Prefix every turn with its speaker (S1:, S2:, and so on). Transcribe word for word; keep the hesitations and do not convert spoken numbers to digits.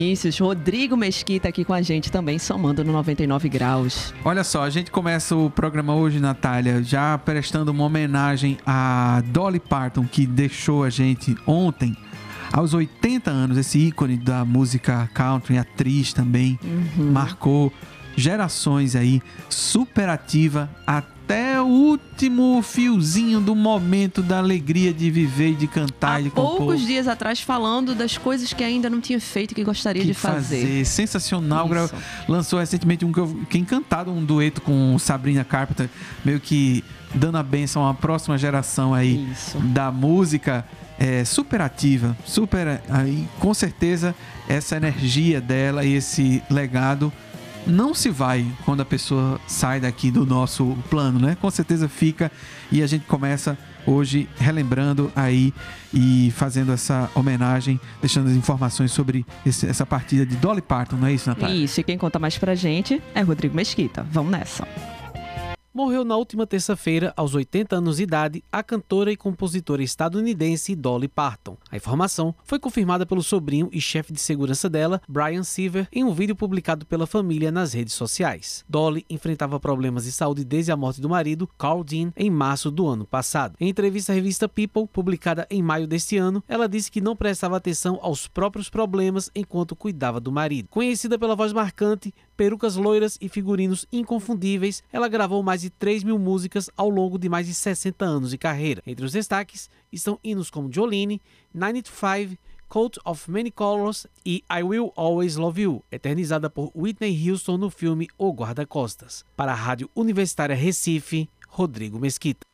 S1: Vinícius, Rodrigo Mesquita aqui com a gente também, somando no noventa e nove graus.
S2: Olha só, a gente começa o programa hoje, Natália, já prestando uma homenagem a Dolly Parton, que deixou a gente ontem, aos oitenta anos, esse ícone da música country, atriz também, uhum. marcou gerações aí, super ativa até o último fiozinho do momento da alegria de viver e de cantar
S1: Há
S2: e de compor.
S1: poucos dias atrás falando das coisas que ainda não tinha feito e que gostaria
S2: que
S1: de fazer.
S2: fazer. Sensacional. Gra- lançou recentemente um que eu fiquei encantado, um dueto com Sabrina Carpenter, meio que dando a bênção à próxima geração aí Isso. da música. É, super ativa, super aí, com certeza essa energia dela e esse legado não se vai quando a pessoa sai daqui do nosso plano, né? Com certeza fica, e a gente começa hoje relembrando aí e fazendo essa homenagem, deixando as informações sobre esse, essa partida de Dolly Parton, não é isso, Natália?
S1: Isso, e quem conta mais pra gente é Rodrigo Mesquita. Vamos nessa.
S3: Morreu na última terça-feira, aos oitenta anos de idade, a cantora e compositora estadunidense Dolly Parton. A informação foi confirmada pelo sobrinho e chefe de segurança dela, Brian Seaver, em um vídeo publicado pela família nas redes sociais. Dolly enfrentava problemas de saúde desde a morte do marido, Carl Dean, em março do ano passado. Em entrevista à revista People, publicada em maio deste ano, ela disse que não prestava atenção aos próprios problemas enquanto cuidava do marido. Conhecida pela voz marcante, perucas loiras e figurinos inconfundíveis, ela gravou mais de três mil músicas ao longo de mais de sessenta anos de carreira. Entre os destaques estão hinos como Jolene, nine to five, Coat of Many Colors e I Will Always Love You, eternizada por Whitney Houston no filme O Guarda-Costas. Para a Rádio Universitária Recife, Rodrigo Mesquita.